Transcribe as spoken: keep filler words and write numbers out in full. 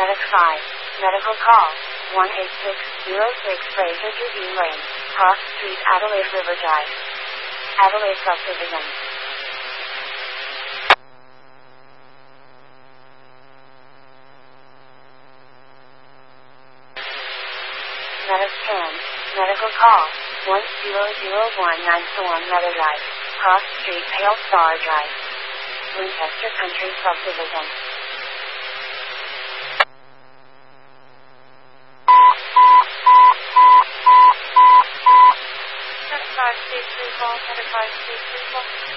Medic five. Medical call. one eight six zero six Fraser Jardine Lane, Cross Street, Adelaide River Drive. Adelaide Subdivision. Medic ten. Medical call. one zero zero one nine Storm Meadow Drive, Cross Street, Pale Star Drive. Winchester Country Subdivision. Medic five, state three call. Medic five, state three call.